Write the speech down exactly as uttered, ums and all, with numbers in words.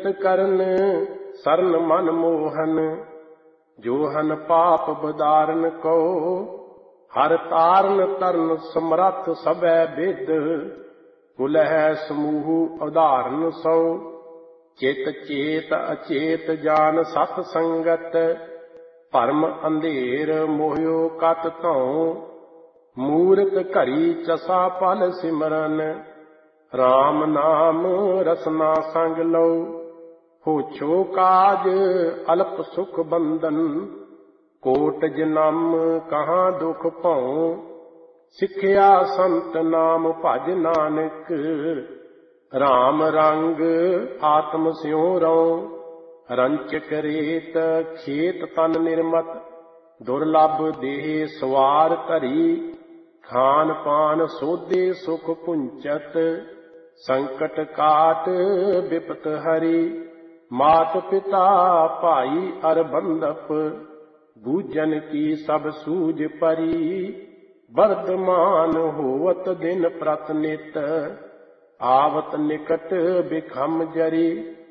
किरत करन सरन मन मोहन, जो हन पाप बदारन को, हर तारन तरन समरथ सबै बिद, कुलह समूह उदाहरण सौ, चित चेत अचेत जान सत संगत, भरम अंधेर मोहियो कत धौं, मूरत घरी चसा पल सिमरन, राम नाम रसना संग लो, होछो काज अल्प सुख बंदन, कोट जन्म कहाँ दुख भौं, सिखिया संत नाम भज नानक, राम रंग आत्म स्यों रौं, रंचक रेत खेत तन निर्मत, दुर्लभ देह सवार धरी, खान पान सोधे सुख पुंचत, संकट काट विपत हरि, मात पिता भाई अर बंधप, बूझन की सब सूझ परी, वर्धमान होवत दिन प्रत नित, आवत निकट बिखम जरी,